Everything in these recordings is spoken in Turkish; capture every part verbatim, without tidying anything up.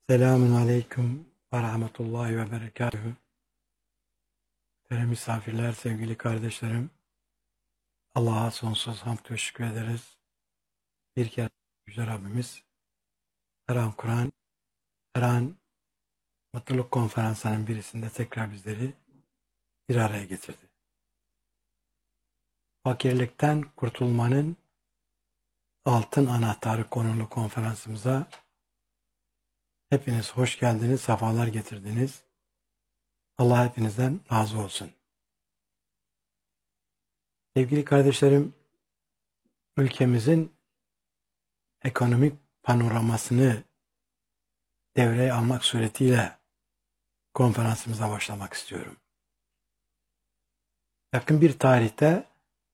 Selamun Aleyküm ve Rahmetullahi ve Berekatuhu. Değerli misafirler, sevgili kardeşlerim, Allah'a sonsuz hamd ve şükür ederiz. Bir kere Yüce Rabbimiz, her an Kur'an, her an Mutluluk Konferansı'nın birisinde tekrar bizleri bir araya getirdi. Fakirlikten kurtulmanın altın anahtarı konulu konferansımıza hepiniz hoş geldiniz, sefalar getirdiniz. Allah hepinizden razı olsun. Sevgili kardeşlerim, ülkemizin ekonomik panoramasını devreye almak suretiyle konferansımıza başlamak istiyorum. Yakın bir tarihte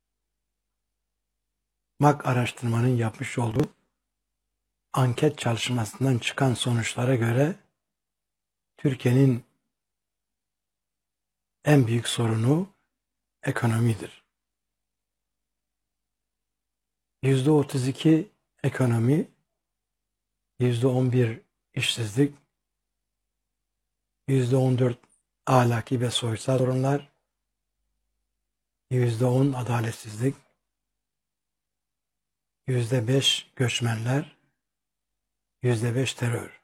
M A K araştırmanın yapmış olduğu anket çalışmasından çıkan sonuçlara göre Türkiye'nin en büyük sorunu ekonomidir. yüzde otuz iki ekonomi, yüzde on bir işsizlik, yüzde on dört ahlaki ve soysal sorunlar, yüzde on adaletsizlik, yüzde beş göçmenler, yüzde beş terör.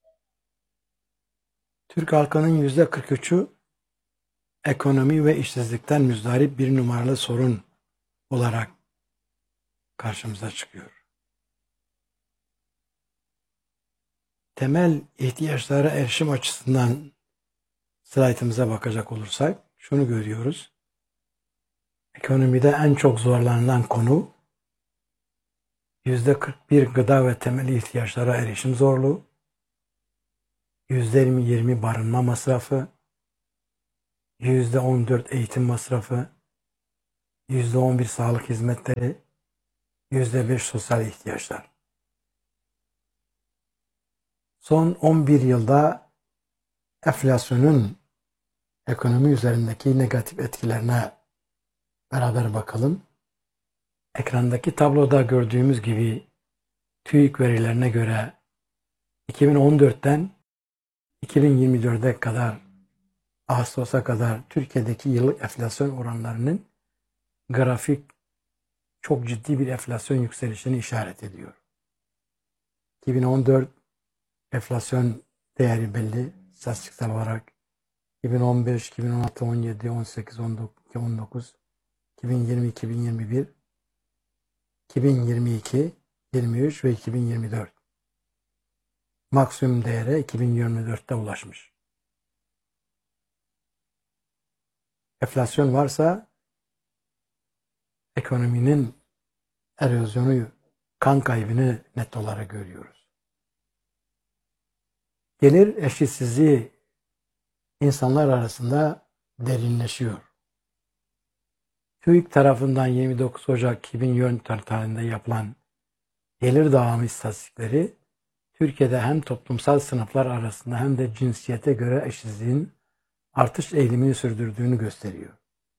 Türk halkının yüzde kırk üçü ekonomi ve işsizlikten müzdarip bir numaralı sorun olarak karşımıza çıkıyor. Temel ihtiyaçlara erişim açısından slaytımıza bakacak olursak şunu görüyoruz. Ekonomide en çok zorlanılan konu yüzde kırk bir gıda ve temel ihtiyaçlara erişim zorluğu, yüzde yirmi barınma masrafı, yüzde on dört eğitim masrafı, yüzde on bir sağlık hizmetleri, yüzde beş sosyal ihtiyaçlar. Son on bir yılda enflasyonun ekonomi üzerindeki negatif etkilerine beraber bakalım. Ekrandaki tabloda gördüğümüz gibi TÜİK verilerine göre iki bin on dörtten iki bin yirmi dörde kadar Ağustos'a kadar Türkiye'deki yıllık enflasyon oranlarının grafik çok ciddi bir enflasyon yükselişini işaret ediyor. iki bin on dört enflasyon değeri belli istatistiksel olarak. iki bin on beş, iki bin on altı, on yedi, on sekiz, on dokuz, iki bin yirmi, iki bin yirmi bir, iki bin yirmi iki, yirmi üç ve iki bin yirmi dört. Maksimum değere iki bin yirmi dörtte ulaşmış. Enflasyon varsa ekonominin erozyonu, kan kaybını net olarak görüyoruz. Gelir eşitsizliği insanlar arasında derinleşiyor. TÜİK tarafından yirmi dokuz Ocak iki bin yirmi dört tarihinde yapılan gelir dağılımı istatistikleri Türkiye'de hem toplumsal sınıflar arasında hem de cinsiyete göre eşitsizliğin artış eğilimini sürdürdüğünü gösteriyor.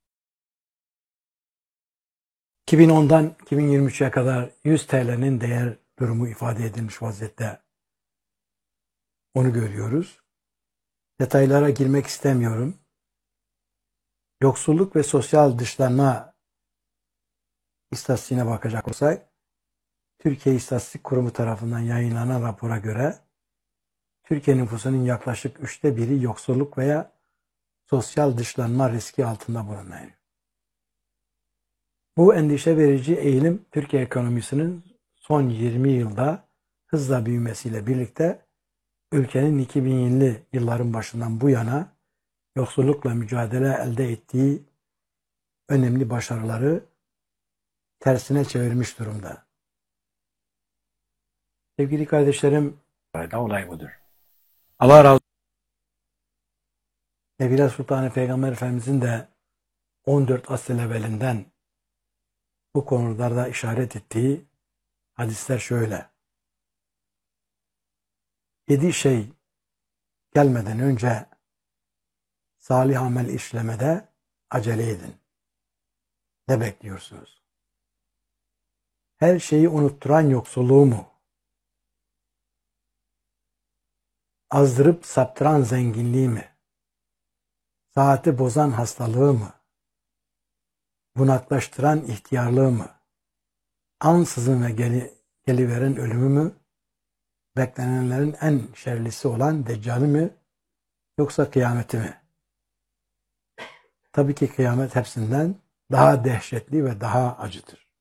iki bin ondan iki bin yirmi üçe kadar yüz T L'nin değer durumu ifade edilmiş vaziyette. Onu görüyoruz. Detaylara girmek istemiyorum. Yoksulluk ve sosyal dışlanma istatistiğine bakacak olsak, Türkiye İstatistik Kurumu tarafından yayınlanan rapora göre Türkiye nüfusunun yaklaşık üçte biri yoksulluk veya sosyal dışlanma riski altında bulunuyor. Bu endişe verici eğilim Türkiye ekonomisinin son yirmi yılda hızla büyümesiyle birlikte ülkenin iki binli yılların başından bu yana yoksullukla mücadele elde ettiği önemli başarıları tersine çevirmiş durumda. Sevgili kardeşlerim, olay budur. Allah razı olsun. Nebile Sultan Peygamber Efendimizin de on dört asıl evvelinden bu konularda işaret ettiği hadisler şöyle. Yedi şey gelmeden önce salih amel işlemede acele edin. Ne bekliyorsunuz? Her şeyi unutturan yoksulluğu mu? azdırıp saptıran zenginliği mi? Saati bozan hastalığı mı? Bunaklaştıran ihtiyarlığı mı? Ansızın ve geli, geliveren ölümü mü? Beklenenlerin en şerlisi olan Deccal'i mi? Yoksa kıyameti mi? Tabii ki kıyamet hepsinden daha dehşetli ve daha acıdır.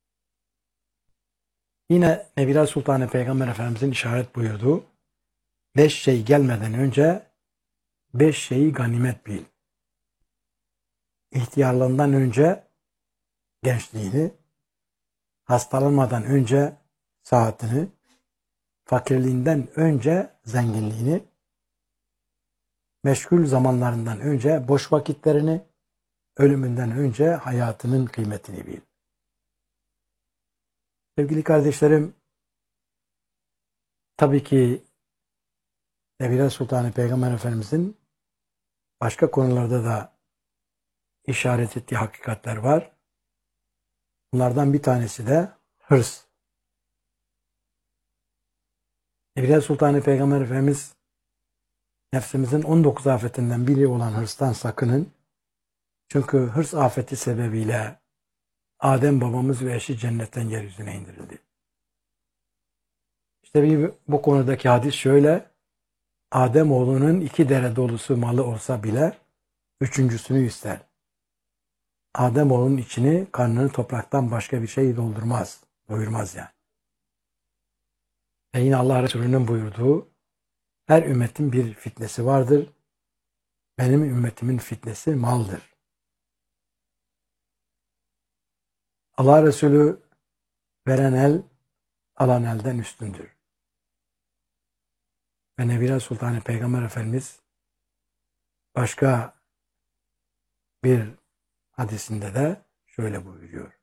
Yine Nebiler Sultanı Peygamber Efendimizin işaret buyurduğu beş şey gelmeden önce beş şeyi ganimet bil. İhtiyarlığından önce gençliğini, hastalanmadan önce saatini, fakirliğinden önce zenginliğini, meşgul zamanlarından önce boş vakitlerini, ölümünden önce hayatının kıymetini bil. Sevgili kardeşlerim, tabii ki Nebiler Sultanı Peygamber Efendimizin başka konularda da işaret ettiği hakikatler var. Bunlardan bir tanesi de hırs. Nebiler Sultanı Peygamber Efendimiz nefsimizin on dokuz afetinden biri olan hırstan sakının. Çünkü hırs afeti sebebiyle Adem babamız ve eşi cennetten yeryüzüne indirildi. İşte bir, bu konudaki hadis şöyle: Adem oğlunun iki dere dolusu malı olsa bile üçüncüsünü ister. Adem oğlunun içini, karnını topraktan başka bir şey doldurmaz, doyurmaz yani. Ve yine Allah Resulü'nün buyurduğu, her ümmetin bir fitnesi vardır. Benim ümmetimin fitnesi maldır. Allah Resulü veren el, alan elden üstündür. Ve Nebiler Sultanı Peygamber Efendimiz başka bir hadisinde de şöyle buyuruyor: